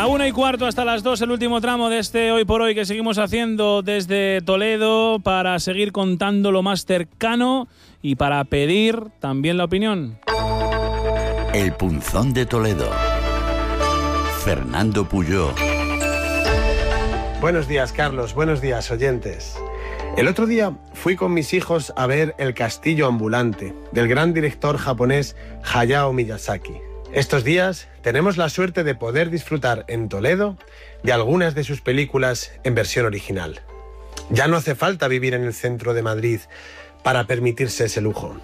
La 1:15 hasta las 2, el último tramo de este Hoy por Hoy que seguimos haciendo desde Toledo para seguir contando lo más cercano y para pedir también la opinión. El Punzón de Toledo. Fernando Puyó. Buenos días, Carlos. Buenos días, oyentes. El otro día fui con mis hijos a ver El castillo ambulante, del gran director japonés Hayao Miyazaki. Estos días tenemos la suerte de poder disfrutar en Toledo de algunas de sus películas en versión original. Ya no hace falta vivir en el centro de Madrid para permitirse ese lujo.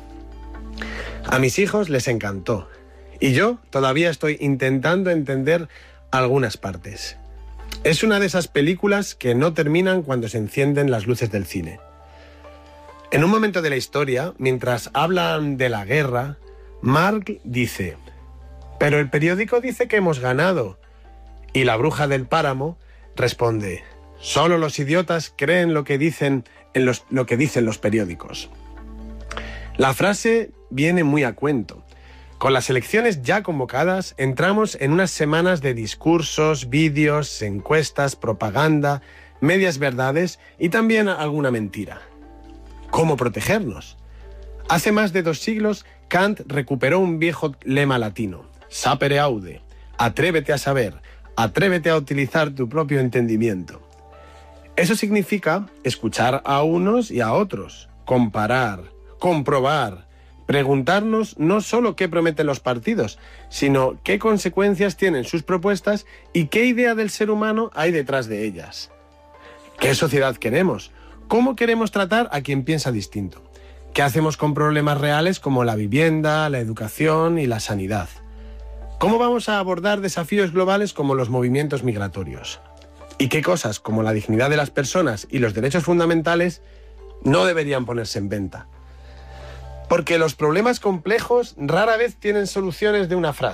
A mis hijos les encantó y yo todavía estoy intentando entender algunas partes. Es una de esas películas que no terminan cuando se encienden las luces del cine. En un momento de la historia, mientras hablan de la guerra, Mark dice: «Pero el periódico dice que hemos ganado». Y la bruja del páramo responde: «Solo los idiotas creen lo que dicen los periódicos». La frase viene muy a cuento. Con las elecciones ya convocadas, entramos en unas semanas de discursos, vídeos, encuestas, propaganda, medias verdades y también alguna mentira. ¿Cómo protegernos? Hace más de 2 siglos, Kant recuperó un viejo lema latino: sapere aude, atrévete a saber, atrévete a utilizar tu propio entendimiento. Eso significa escuchar a unos y a otros, comparar, comprobar, preguntarnos no solo qué prometen los partidos, sino qué consecuencias tienen sus propuestas y qué idea del ser humano hay detrás de ellas. ¿Qué sociedad queremos? ¿Cómo queremos tratar a quien piensa distinto? ¿Qué hacemos con problemas reales como la vivienda, la educación y la sanidad? ¿Cómo vamos a abordar desafíos globales como los movimientos migratorios? ¿Y qué cosas como la dignidad de las personas y los derechos fundamentales no deberían ponerse en venta? Porque los problemas complejos rara vez tienen soluciones de una frase.